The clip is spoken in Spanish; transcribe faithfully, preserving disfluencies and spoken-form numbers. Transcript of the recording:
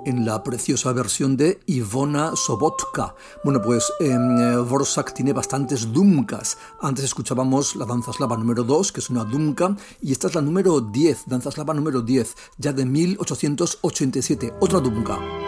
en la preciosa versión de Ivona Sobotka. Bueno, pues eh, Dvořák tiene bastantes dumkas. Antes escuchábamos la danza eslava número dos, que es una dumka, y esta es la número diez, danza eslava número diez, ya de mil ochocientos ochenta y siete, otra dumka.